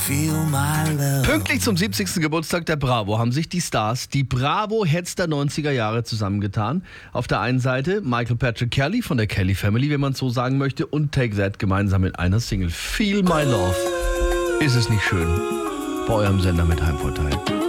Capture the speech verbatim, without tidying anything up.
feel my love. Pünktlich zum siebzigsten Geburtstag der Bravo haben sich die Stars, die Bravo-Heads der neunziger Jahre zusammengetan. Auf der einen Seite Michael Patrick Kelly von der Kelly Family, wenn man es so sagen möchte, und Take That gemeinsam mit einer Single. Feel My Love. Ist es nicht schön? Bei eurem Sender mit Heimvorteil.